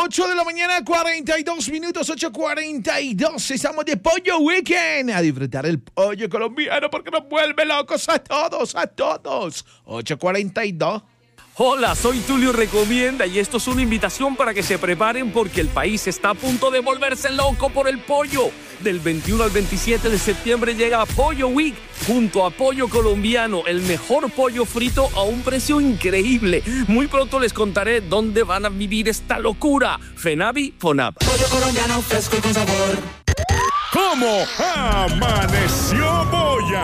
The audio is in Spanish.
8 de la mañana, 42 minutos, 8:42. Estamos de Pollo Weekend. A disfrutar el pollo colombiano porque nos vuelve locos a todos, 8:42. Hola, soy Tulio Recomienda y esto es una invitación para que se preparen porque el país está a punto de volverse loco por el pollo. Del 21 al 27 de septiembre llega Pollo Week junto a Pollo Colombiano, el mejor pollo frito a un precio increíble. Muy pronto les contaré dónde van a vivir esta locura. Fenavi, Fonab. Pollo colombiano fresco y con sabor. ¿Cómo amaneció Boya?